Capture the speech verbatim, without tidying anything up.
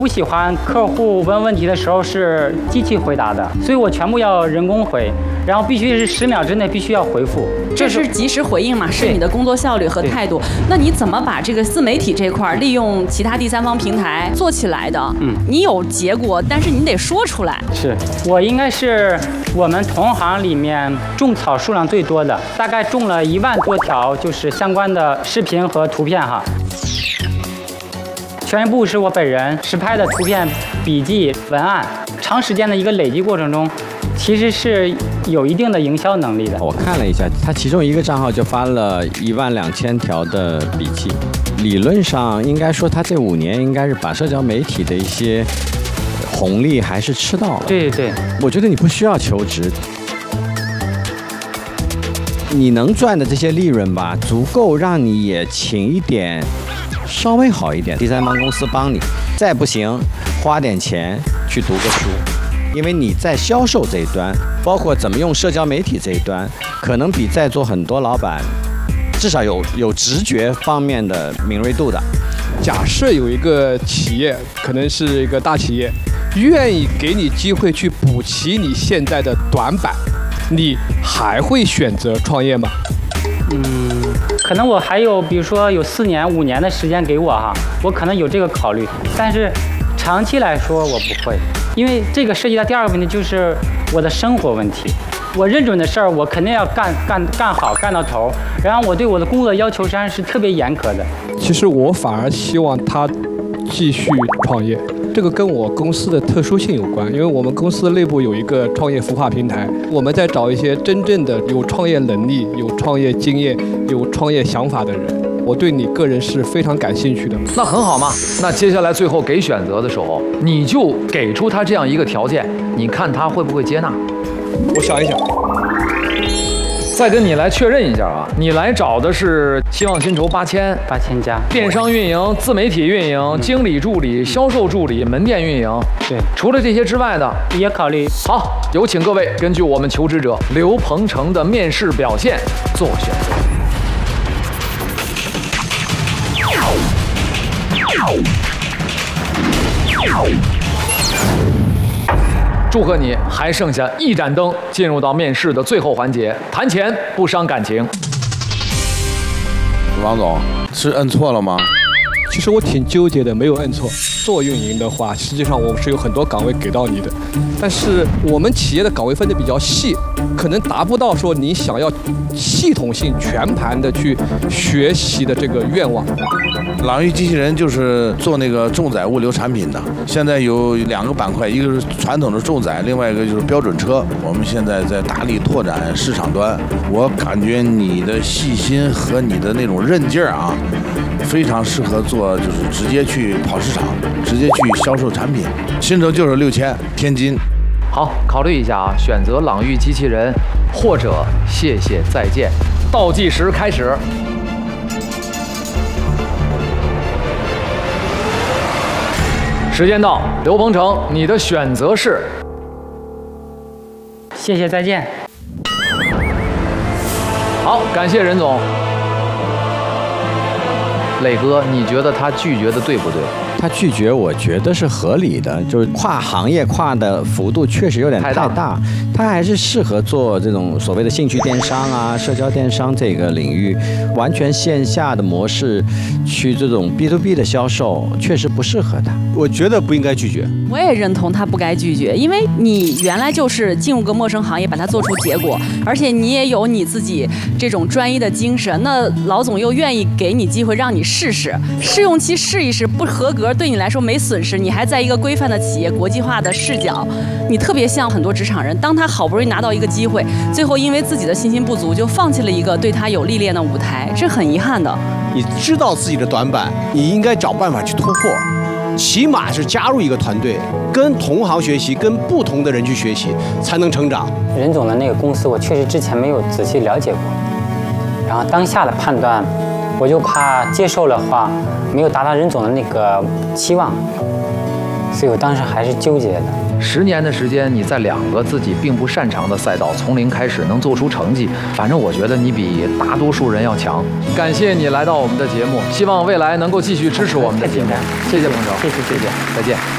不喜欢客户问问题的时候是机器回答的，所以我全部要人工回，然后必须是十秒之内必须要回复。 这是及时回应嘛？是你的工作效率和态度。那你怎么把这个自媒体这块利用其他第三方平台做起来的？嗯，你有结果，但是你得说出来。 是我应该是我们同行里面种草数量最多的，大概种了一万多条，就是相关的视频和图片哈。全部是我本人实拍的图片、笔记、文案，长时间的一个累积过程中，其实是有一定的营销能力的。 我看了一下，他其中一个账号就发了一万两千条的笔记，理论上应该说他这五年应该是把社交媒体的一些红利还是吃到了。 对对， 我觉得你不需要求职。你能赚的这些利润吧，足够让你也请一点稍微好一点第三方公司帮你，再不行花点钱去读个书，因为你在销售这一端，包括怎么用社交媒体这一端，可能比在座很多老板至少有有直觉方面的敏锐度的。 假设有一个企业，可能是一个大企业，愿意给你机会去补齐你现在的短板，你还会选择创业吗？ 嗯，可能我还有，比如说有四年、五年的时间给我哈，我可能有这个考虑，但是长期来说我不会，因为这个涉及到第二个问题，就是我的生活问题。我认准的事儿，我肯定要干干干好，干到头。然后我对我的工作要求实际上是特别严苛的。 其实我反而希望他继续创业。这个跟我公司的特殊性有关，因为我们公司内部有一个创业孵化平台，我们在找一些真正的有创业能力、有创业经验、有创业想法的人。我对你个人是非常感兴趣的。 那很好嘛，那接下来最后给选择的时候，你就给出他这样一个条件，你看他会不会接纳？ 我想一想。 再跟你来确认一下啊，你来找的是希望薪酬八千， 八千加， 电商运营、自媒体运营、嗯、经理助理、销售助理、门店运营。 对， 除了这些之外的也考虑。 好，有请各位根据我们求职者刘鹏程的面试表现做选择。祝贺你，还剩下一盏灯，进入到面试的最后环节，谈钱不伤感情。 王总，是摁错了吗？ 其实我挺纠结的，没有摁错。做运营的话，实际上我们是有很多岗位给到你的，但是我们企业的岗位分得比较细，可能达不到说你想要系统性全盘的去学习的这个愿望。 朗域机器人就是做那个重载物流产品的，现在有两个板块，一个是传统的重载，另外一个就是标准车。我们现在在大力拓展市场端，我感觉你的细心和你的那种韧劲儿啊，非常适合做，就是直接去跑市场，直接去销售产品。薪酬就是六千，天津。 好，考虑一下啊，选择朗域机器人，或者谢谢再见。倒计时开始。时间到，刘鹏程，你的选择是？ 谢谢再见。 好，感谢任总。磊哥，你觉得他拒绝的对不对？ 他拒绝，我觉得是合理的，就是跨行业跨的幅度确实有点太大，太大他还是适合做这种所谓的兴趣电商啊、社交电商这个领域，完全线下的模式去这种 B to B 的销售，确实不适合他。 我觉得不应该拒绝。 我也认同他不该拒绝，因为你原来就是进入个陌生行业，把它做出结果，而且你也有你自己这种专一的精神，那老总又愿意给你机会让你试试，试用期试一试，不合格对你来说没损失，你还在一个规范的企业、国际化的视角，你特别像很多职场人，当他好不容易拿到一个机会，最后因为自己的信心不足，就放弃了一个对他有历练的舞台，这很遗憾的。 你知道自己的短板，你应该找办法去突破，起码是加入一个团队，跟同行学习，跟不同的人去学习，才能成长。 任总的那个公司，我确实之前没有仔细了解过，然后当下的判断，我就怕接受的话没有达到任总的那个期望，所以我当时还是纠结的。 十年的时间，你在两个自己并不擅长的赛道从零开始能做出成绩，反正我觉得你比大多数人要强。感谢你来到我们的节目，希望未来能够继续支持我们的节目。谢谢鹏程， 谢谢谢谢， 再见。